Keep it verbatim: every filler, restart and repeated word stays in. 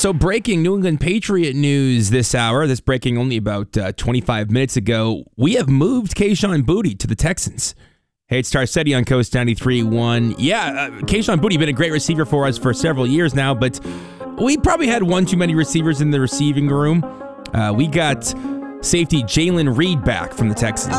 So breaking New England Patriot news this hour, this breaking only about uh, twenty-five minutes ago. We have moved Kayshon Boutte to the Texans. Hey, it's Tarcetti on Coast ninety-three point one. Yeah, uh, Kayshon Boutte been a great receiver for us for several years now, but we probably had one too many receivers in the receiving room. Uh, we got safety Jalen Reed back from the Texans.